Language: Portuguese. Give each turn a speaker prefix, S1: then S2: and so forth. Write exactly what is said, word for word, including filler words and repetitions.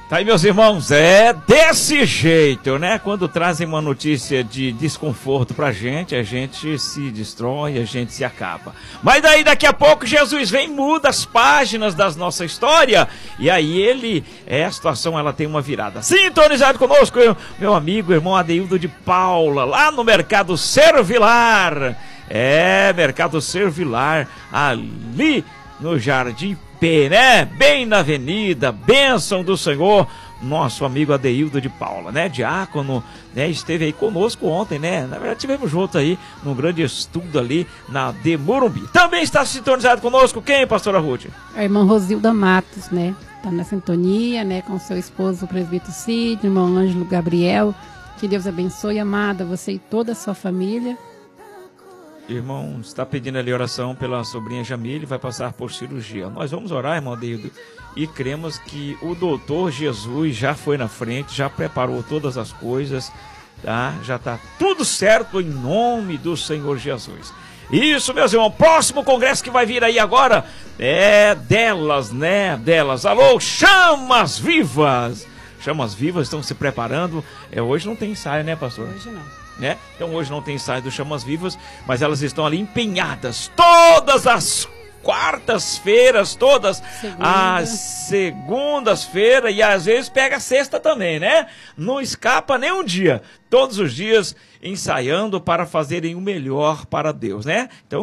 S1: Tá aí, meus irmãos, é desse jeito, né? Quando trazem uma notícia de desconforto pra gente, a gente se destrói, a gente se acaba. Mas daí, daqui a pouco, Jesus vem e muda as páginas da nossa história, e aí ele, é, a situação, ela tem uma virada. Sintonizado conosco, meu amigo, irmão Adeildo de Paula, lá no Mercado Servilar. É, Mercado Servilar, ali no Jardim P, né? Bem na avenida, bênção do Senhor, nosso amigo Adeildo de Paula, né? Diácono, né? Esteve aí conosco ontem, né? Na verdade, estivemos juntos aí, num grande estudo ali na de Morumbi. Também está sintonizado conosco quem, pastora Ruth?
S2: A irmã Rosilda Matos, né? Está na sintonia, né? Com seu esposo, o presbítero Cid, irmão Ângelo Gabriel. Que Deus abençoe, amada, você e toda a sua família.
S1: Irmão, está pedindo ali oração pela sobrinha Jamile, vai passar por cirurgia. Nós vamos orar, irmão Adeildo, e cremos que o doutor Jesus já foi na frente, já preparou todas as coisas, tá? Já está tudo certo em nome do Senhor Jesus. Isso, meus irmãos, próximo congresso que vai vir aí agora é delas, né? Delas. Alô, Chamas Vivas! Chamas Vivas estão se preparando. É, hoje não tem ensaio, né, pastor?
S2: Hoje não.
S1: Né? Então hoje não tem ensaio do Chamas Vivas, mas elas estão ali empenhadas todas as quartas-feiras, todas Segunda. as segundas-feiras, e às vezes pega a sexta também, né? Não escapa nem um dia, todos os dias ensaiando para fazerem o melhor para Deus, né? Então